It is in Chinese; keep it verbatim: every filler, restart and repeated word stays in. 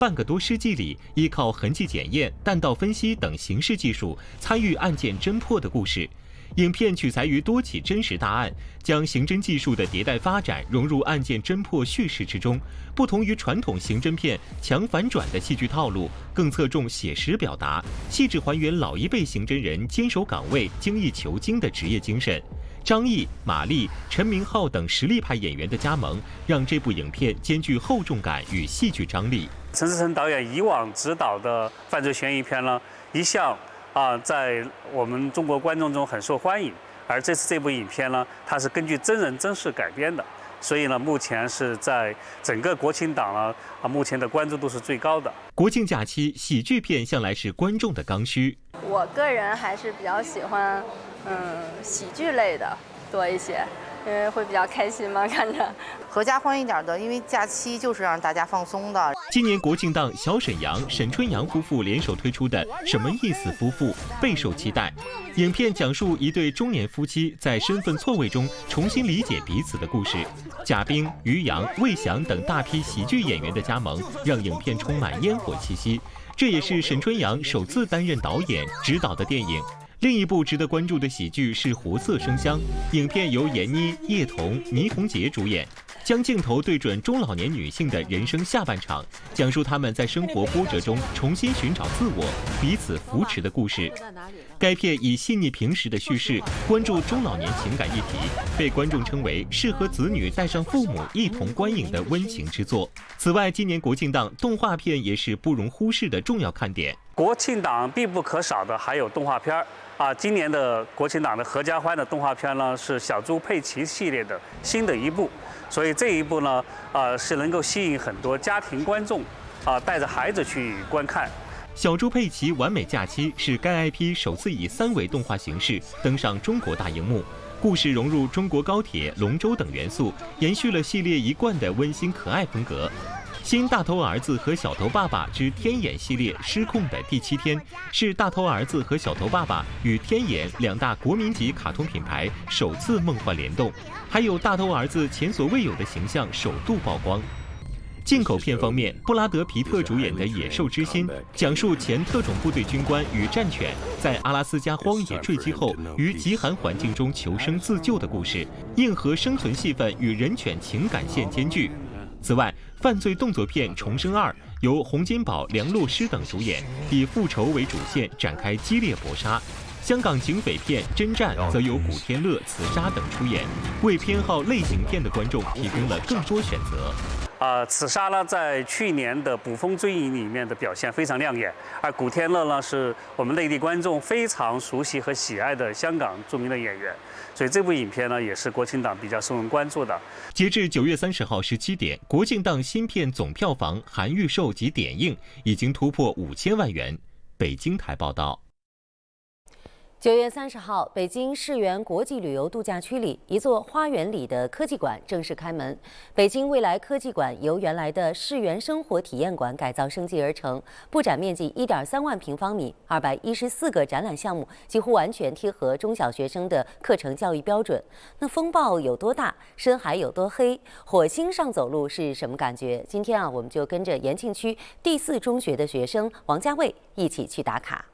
半个多世纪里，依靠痕迹检验、弹道分析等刑事技术参与案件侦破的故事。影片取材于多起真实大案，将刑侦技术的迭代发展融入案件侦破叙事之中。不同于传统刑侦片强反转的戏剧套路，更侧重写实表达，细致还原老一辈刑侦人坚守岗位、精益求精的职业精神。张译、马丽、陈明昊等实力派演员的加盟，让这部影片兼具厚重感与戏剧张力。 陈思诚导演以往执导的犯罪悬疑片呢，一向啊在我们中国观众中很受欢迎。而这次这部影片呢，它是根据真人真事改编的，所以呢，目前是在整个国庆档呢啊，目前的关注度是最高的。 国庆假期，喜剧片向来是观众的刚需。 我个人还是比较喜欢，嗯，喜剧类的多一些。因为会比较开心嘛，看着合家欢一点的，因为假期就是让大家放松的。 今年国庆档，小沈阳、沈春阳夫妇联手推出的《什么意思夫妇》备受期待。影片讲述一对中年夫妻在身份错位中重新理解彼此的故事。贾冰、于洋、魏翔等大批喜剧演员的加盟，让影片充满烟火气息。这也是沈春阳首次担任导演执导的电影。另一部值得关注的喜剧是《活色生香》，影片由闫妮、叶童、倪虹洁主演，将镜头对准中老年女性的人生下半场，讲述她们在生活波折中重新寻找自我、彼此扶持的故事。该片以细腻平实的叙事，关注中老年情感议题，被观众称为适合子女带上父母一同观影的温情之作。此外，今年国庆档动画片也是不容忽视的重要看点。 国庆档必不可少的还有动画片啊，今年的国庆档的合家欢的动画片呢，是小猪佩奇系列的新的一部，所以这一部呢，呃，是能够吸引很多家庭观众啊，带着孩子去观看。 小猪佩奇完美假期是该 I P 首次以三维动画形式登上中国大荧幕，故事融入中国高铁、龙舟等元素，延续了系列一贯的温馨可爱风格。新大头儿子和小头爸爸之天眼系列失控的第七天，是大头儿子和小头爸爸与天眼两大国民级卡通品牌首次梦幻联动，还有大头儿子前所未有的形象首度曝光。进口片方面，布拉德·皮特主演的《野兽之心》讲述前特种部队军官与战犬在阿拉斯加荒野坠机后，于极寒环境中求生自救的故事，硬核生存戏份与人犬情感线兼具。此外，犯罪动作片《重生二》由洪金宝、梁洛施等主演，以复仇为主线展开激烈搏杀。香港警匪片《真战》则由古天乐、慈沙等出演，为偏好类型片的观众提供了更多选择。 呃，慈沙呢，在去年的《捕风追影》里面的表现非常亮眼，而古天乐呢，是我们内地观众非常熟悉和喜爱的香港著名的演员，所以这部影片呢，也是国庆档比较受人关注的。 截至九月三十号十七点，国庆档新片总票房含预售及点映已经突破五千万元。北京台报道。 九月三十号，北京世园国际旅游度假区里，一座花园里的科技馆正式开门。北京未来科技馆由原来的世园生活体验馆改造升级而成，布展面积一点三万平方米，二百一十四个展览项目，几乎完全贴合中小学生的课程教育标准。那风暴有多大？深海有多黑？火星上走路是什么感觉？今天啊，我们就跟着延庆区第四中学的学生王家卫一起去打卡。